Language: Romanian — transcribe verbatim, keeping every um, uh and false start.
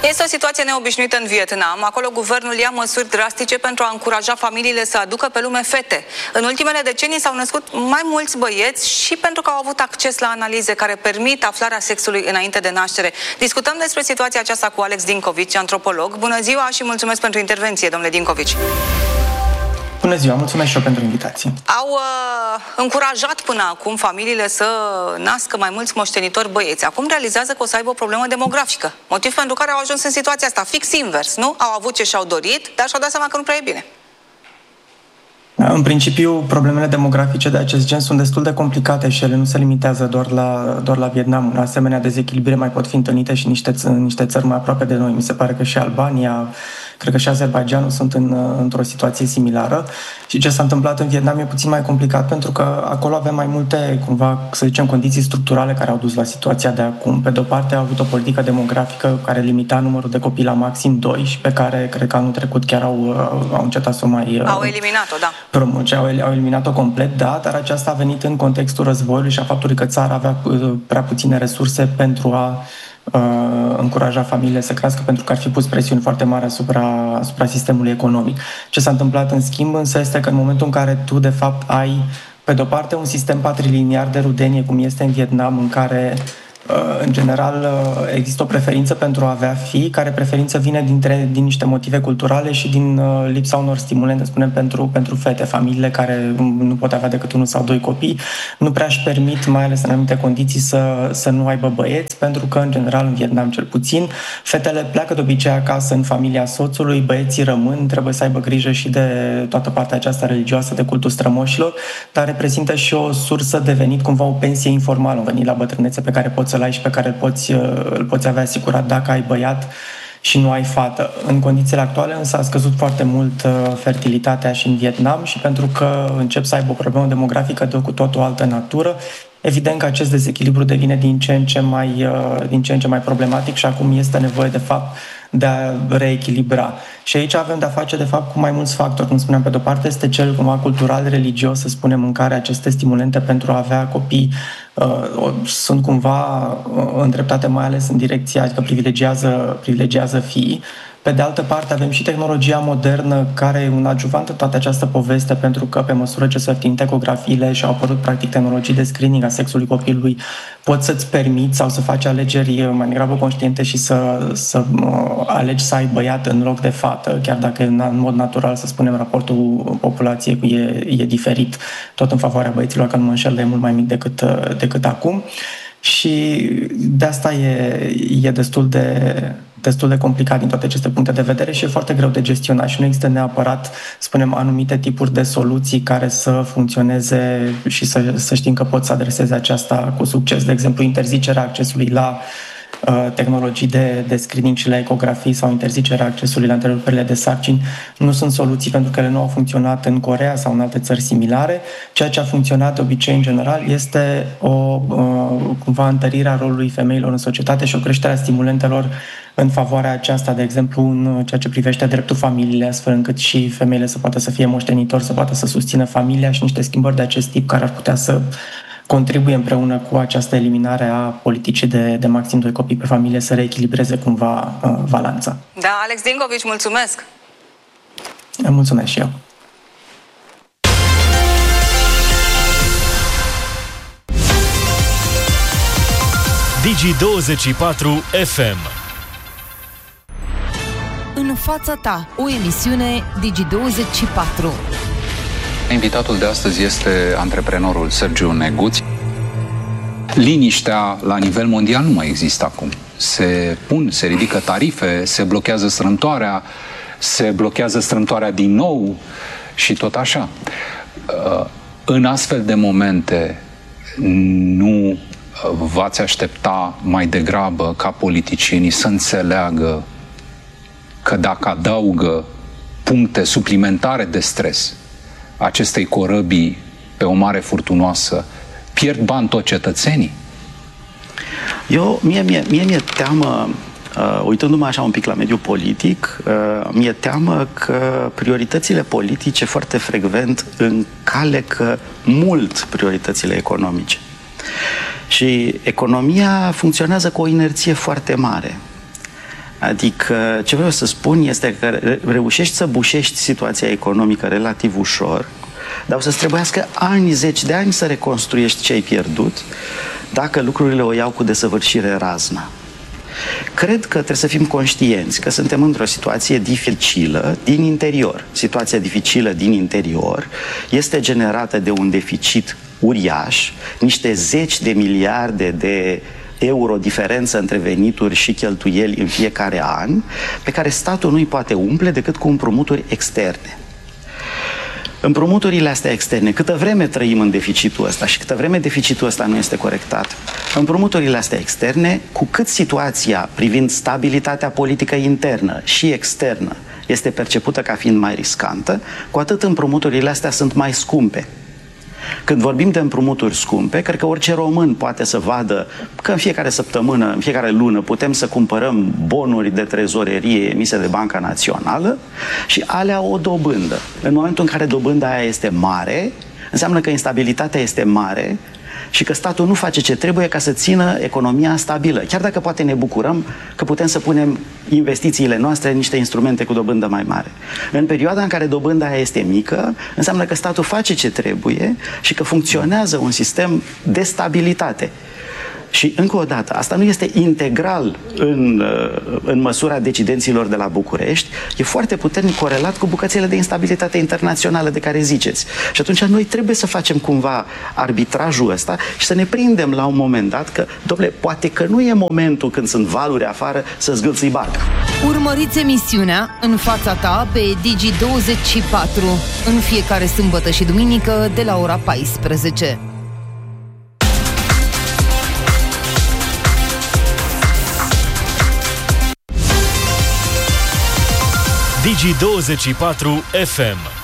Este o situație neobișnuită în Vietnam. Acolo guvernul ia măsuri drastice pentru a încuraja familiile să aducă pe lume fete. În ultimele decenii s-au născut mai mulți băieți și pentru că au avut acces la analize care permit aflarea sexului înainte de naștere. Discutăm despre situația aceasta cu Alex Dincovici, antropolog. Bună ziua și mulțumesc pentru intervenție, domnule Dincovici. Bună ziua, mulțumesc și eu pentru invitație. Au uh, încurajat până acum familiile să nască mai mulți moștenitori băieți. Acum realizează că o să aibă o problemă demografică. Motiv pentru care au ajuns în situația asta, fix invers, nu? Au avut ce și-au dorit, dar și-au dat seama că nu prea e bine. În principiu, problemele demografice de acest gen sunt destul de complicate și ele nu se limitează doar la, doar la Vietnam. În asemenea dezechilibre mai pot fi întâlnite și niște, niște țări mai aproape de noi. Mi se pare că și Albania, cred că și Azerbaidjanul sunt în, într-o situație similară. Și ce s-a întâmplat în Vietnam e puțin mai complicat pentru că acolo avem mai multe, cumva, să zicem, condiții structurale care au dus la situația de acum. Pe de-o parte, au avut o politică demografică care limita numărul de copii la maxim doi și pe care, cred că anul trecut chiar au, au încetat să o mai... Au eliminat-o, da. Promoce, au, au eliminat-o complet, da, dar aceasta a venit în contextul războiului și a faptului că țara avea prea puține resurse pentru a uh, încuraja familiile să crească, pentru că ar fi pus presiuni foarte mari asupra, asupra sistemului economic. Ce s-a întâmplat în schimb însă este că în momentul în care tu de fapt ai pe de-o parte un sistem patrilinear de rudenie, cum este în Vietnam, în care în general există o preferință pentru a avea fii, care preferință vine dintre, din niște motive culturale și din lipsa unor stimulente, spunem, pentru, pentru fete. Familiile care nu pot avea decât unul sau doi copii nu prea își permit, mai ales în anumite condiții, să, să nu aibă băieți, pentru că, în general, în Vietnam cel puțin, fetele pleacă de obicei acasă în familia soțului, băieții rămân, trebuie să aibă grijă și de toată partea aceasta religioasă, de cultul strămoșilor, dar reprezintă și o sursă de venit, cumva o pensie informală, un venit la bătrânețe pe care poți să-l ai și pe care îl poți, îl poți avea asigurat dacă ai băiat și nu ai fată. În condițiile actuale însă a scăzut foarte mult fertilitatea și în Vietnam și pentru că încep să aibă o problemă demografică de o cu tot o altă natură, evident că acest dezechilibru devine din ce în ce mai, din ce în ce mai problematic și acum este nevoie de fapt de a reechilibra. Și aici avem de-a face, de fapt, cu mai mulți factori. Cum spuneam, pe de-o parte este cel cumva cultural, religios, să spunem, în care aceste stimulente pentru a avea copii uh, sunt cumva uh, îndreptate mai ales în direcția, adică privilegiază, privilegiază fiii. Pe de altă parte avem și tehnologia modernă care e un adjuvant în toată această poveste, pentru că pe măsură ce s-au ieftinit ecografiile și au apărut practic tehnologii de screening a sexului copilului, poți să-ți permiți sau să faci alegeri mai degrabă conștiente și să, să uh, alegi să ai băiat în loc de fată, chiar dacă în mod natural, să spunem, raportul populației e, e diferit, tot în favoarea băieților, că nu mă înșel, e mult mai mic decât, decât acum. Și de asta e, e destul de, destul de complicat din toate aceste puncte de vedere și e foarte greu de gestionat și nu există neapărat, spunem, anumite tipuri de soluții care să funcționeze și să, să știm că pot să adreseze aceasta cu succes. De exemplu, interzicerea accesului la uh, tehnologii de, de screening și la ecografii sau interzicerea accesului la întreruperile de sarcini nu sunt soluții pentru că ele nu au funcționat în Coreea sau în alte țări similare. Ceea ce a funcționat de obicei în general este o uh, cumva întărirea rolului femeilor în societate și o creștere a stimulentelor în favoarea aceasta, de exemplu, în ceea ce privește dreptul familiei, astfel încât și femeile să poată să fie moștenitori, să poată să susțină familia și niște schimbări de acest tip care ar putea să contribuie împreună cu această eliminare a politicii de, de maxim doi copii pe familie să reechilibreze cumva uh, balanța. Da, Alex Dincovici, mulțumesc! Mulțumesc și eu! Digi douăzeci și patru F M. În fața ta, o emisiune Digi douăzeci și patru. Invitatul de astăzi este antreprenorul Sergiu Neguț. Liniștea la nivel mondial nu mai există acum. Se pun, se ridică tarife, se blochează strâmtoarea, se blochează strâmtoarea din nou și tot așa. În astfel de momente nu v-ați aștepta mai degrabă ca politicienii să înțeleagă că dacă adaugă puncte suplimentare de stres acestei corăbii pe o mare furtunoasă, pierd bani tot cetățenii? Eu, mie, mie, mie mi-e teamă, uh, uitându-mă așa un pic la mediul politic, uh, mi-e teamă că prioritățile politice foarte frecvent încalecă mult prioritățile economice. Și economia funcționează cu o inerție foarte mare. Adică ce vreau să spun este că reușești să bușești situația economică relativ ușor, dar o să-ți trebuiască ani, zeci de ani să reconstruiești ce ai pierdut dacă lucrurile o iau cu desăvârșire raznă. Cred că trebuie să fim conștienți că suntem într-o situație dificilă din interior. Situația dificilă din interior este generată de un deficit uriaș, niște zeci de miliarde de euro diferență între venituri și cheltuieli în fiecare an, pe care statul nu îi poate umple decât cu împrumuturi externe. Împrumuturile astea externe, câtă vreme trăim în deficitul ăsta și câtă vreme deficitul ăsta nu este corectat, împrumuturile astea externe, cu cât situația privind stabilitatea politică internă și externă este percepută ca fiind mai riscantă, cu atât împrumuturile astea sunt mai scumpe. Când vorbim de împrumuturi scumpe, cred că orice român poate să vadă că în fiecare săptămână, în fiecare lună putem să cumpărăm bonuri de trezorerie emise de Banca Națională și alea o dobândă. În momentul în care dobânda aia este mare, înseamnă că instabilitatea este mare și că statul nu face ce trebuie ca să țină economia stabilă. Chiar dacă poate ne bucurăm că putem să punem investițiile noastre în niște instrumente cu dobândă mai mare. În perioada în care dobânda aia este mică, înseamnă că statul face ce trebuie și că funcționează un sistem de stabilitate. Și, încă o dată, asta nu este integral în, în măsura decidenților de la București, e foarte puternic corelat cu bucățele de instabilitate internațională de care ziceți. Și atunci noi trebuie să facem cumva arbitrajul ăsta și să ne prindem la un moment dat că, dom'le, poate că nu e momentul când sunt valuri afară să zgâlții barca. Urmăriți emisiunea În fața ta pe Digi douăzeci și patru în fiecare sâmbătă și duminică de la ora paisprezece. Digi douăzeci și patru F M.